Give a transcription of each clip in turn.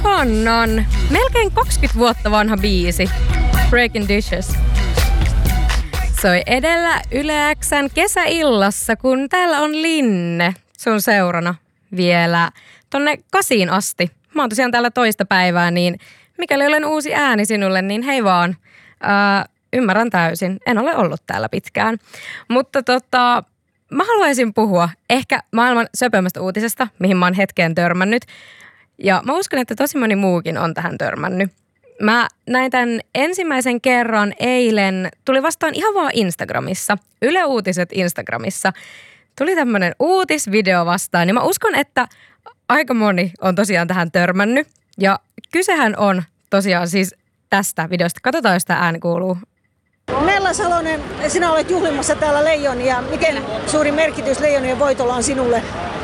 Madonnan melkein 20 vuotta vanha biisi Breaking Dishes soi edellä Yle X:n kesäillassa, kun täällä on Linne sun seurana vielä tonne 8 asti. Mä oon tosiaan täällä toista päivää, niin mikäli olen uusi ääni sinulle, niin hei vaan. Ymmärrän täysin. En ole ollut täällä pitkään. Mutta mä haluaisin puhua ehkä maailman söpömmästä uutisesta, mihin mä oon hetkeen törmännyt. Ja mä uskon, että tosi moni muukin on tähän törmännyt. Mä näin tämän ensimmäisen kerran eilen, tuli vastaan ihan vaan Instagramissa, Yle Uutiset Instagramissa. Tuli tämmönen uutisvideo vastaan, ja mä uskon, että aika moni on tosiaan tähän törmännyt. Ja kysehän on tosiaan siis tästä videosta. Katsotaan, jos tämä ääni kuuluu. Nella Salonen, sinä olet juhlimassa täällä Leijonia. Miten suuri merkitys Leijonien voitolla on sinulle?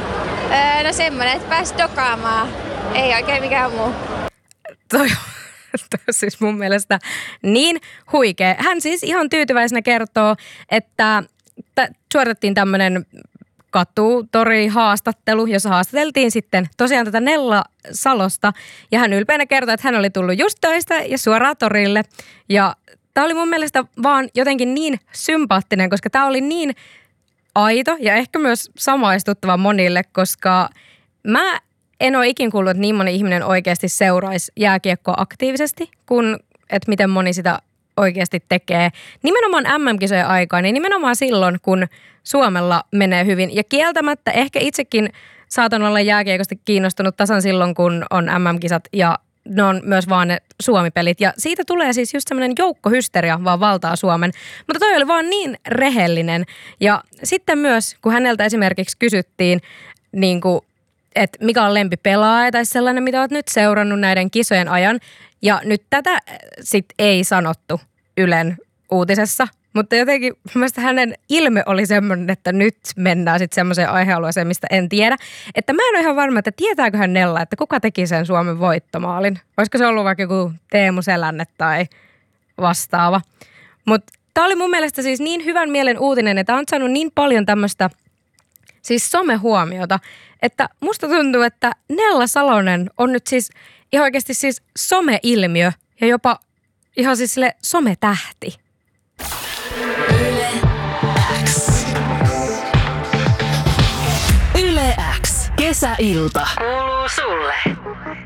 No semmoinen, että pääsi dokaamaan. Ei oikein mikään muu. Toi on siis mun mielestä niin huikea. Hän siis ihan tyytyväisenä kertoo, että suoritettiin tämmöinen katutori-haastattelu, jossa haastateltiin sitten tosiaan tätä Nella Salosta. Ja hän ylpeänä kertoi, että hän oli tullut just töistä ja suoraan torille. Ja tämä oli mun mielestä vaan jotenkin niin sympaattinen, koska tämä oli niin aito ja ehkä myös samaistuttava monille, koska mä en ole ikin kuullut, että niin moni ihminen oikeasti seuraisi jääkiekkoa aktiivisesti, kuin että miten moni sitä oikeasti tekee. Nimenomaan MM-kisojen aikaan, niin nimenomaan silloin, kun Suomella menee hyvin. Ja kieltämättä ehkä itsekin saatan olla jääkiekosta kiinnostunut tasan silloin, kun on MM-kisat ja ne on myös vaan ne Suomi-pelit. Ja siitä tulee siis just semmoinen joukkohysteria vaan valtaa Suomen. Mutta toi oli vaan niin rehellinen. Ja sitten myös, kun häneltä esimerkiksi kysyttiin, niin kuin, että mikä on lempipelaaja tai sellainen, mitä olet nyt seurannut näiden kisojen ajan. Ja nyt tätä sitten ei sanottu Ylen uutisessa. Mutta jotenkin mielestäni hänen ilme oli semmoinen, että nyt mennään sitten semmoiseen aihealueeseen, mistä en tiedä. Että mä en ole ihan varma, että tietääköhän Nella, että kuka teki sen Suomen voittomaalin. Olisiko se ollut vaikka joku Teemu Selänne tai vastaava. Mutta tää oli mun mielestä siis niin hyvän mielen uutinen, että on saanut niin paljon tämmöistä siis somehuomiota, että musta tuntuu, että Nella Salonen on nyt siis ihan oikeasti siis some-ilmiö ja jopa ihan siis sille sometähti. Yle X. Yle X. Kesäilta. Kuuluu sulle.